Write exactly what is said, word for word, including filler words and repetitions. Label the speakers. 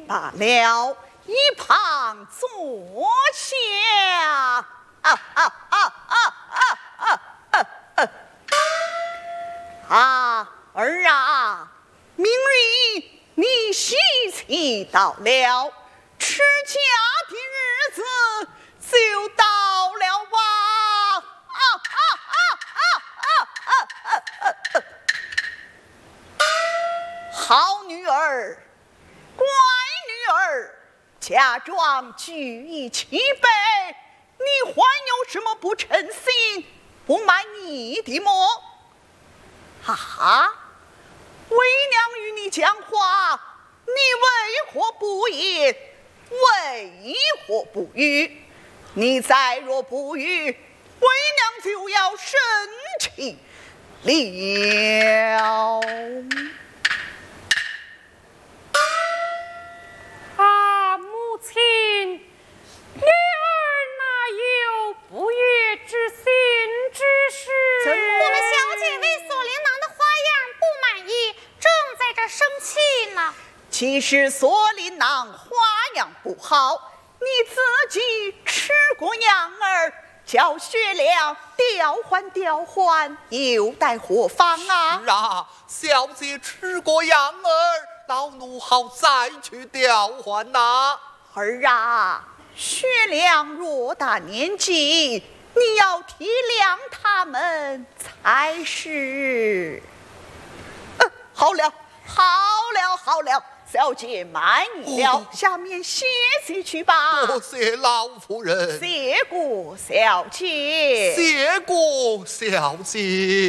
Speaker 1: 罢了，一旁坐下。啊啊啊啊啊啊啊啊！啊儿啊，明日你喜气到了，持家的日子就到了吧？啊啊啊啊啊啊啊啊！好女儿，乖女儿，嫁妆举一齐备，你还有什么不称心、不满意的么？哈哈，为娘与你讲话，你为何不言？为何不语？你再若不语，为娘就要生气了。
Speaker 2: 啊，母亲，女儿哪有不悦之心之事？
Speaker 1: 怎么
Speaker 3: 我们小姐为锁麟囊的花样不满意，正在这生气呢。
Speaker 1: 其实锁麟囊花样不好，你自己吃过羊儿，教学了调换调换，又待何方啊？
Speaker 4: 是啊，小姐吃过羊儿，老奴好再去调换呐。
Speaker 1: 儿啊，学良偌大年纪，你要体谅他们才是。呃，好了，好了，好了，小姐慢意了，
Speaker 4: 哦
Speaker 1: 下面歇息去吧。
Speaker 4: 多谢老夫人，
Speaker 1: 谢过小姐。
Speaker 4: 谢过小姐。